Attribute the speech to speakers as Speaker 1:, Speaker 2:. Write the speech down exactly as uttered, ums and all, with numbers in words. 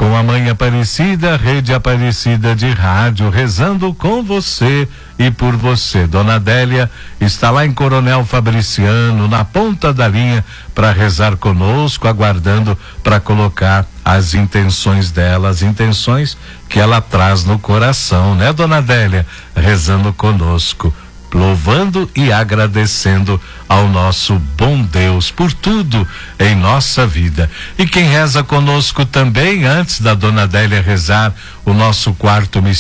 Speaker 1: com a Mãe Aparecida, Rede Aparecida de Rádio, rezando com você e por você. Dona Adélia está lá em Coronel Fabriciano, na ponta da linha, para rezar conosco, aguardando para colocar as intenções dela, as intenções que ela traz no coração, né, Dona Adélia? Rezando conosco, louvando e agradecendo ao nosso bom Deus por tudo em nossa vida. E quem reza conosco também, antes da Dona Adélia rezar o nosso quarto mistério,